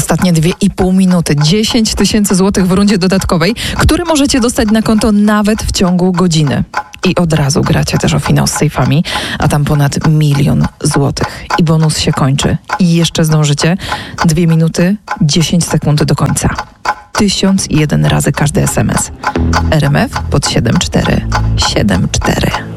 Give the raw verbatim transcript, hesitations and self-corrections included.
Ostatnie dwie i pół minuty. dziesięć tysięcy złotych w rundzie dodatkowej, który możecie dostać na konto nawet w ciągu godziny. I od razu gracie też o finał z sejfami, a tam ponad milion złotych. I bonus się kończy. I jeszcze zdążycie. Dwie minuty, dziesięć sekund do końca. Tysiąc jeden razy każdy es em es. er em ef pod siedem cztery siedem cztery.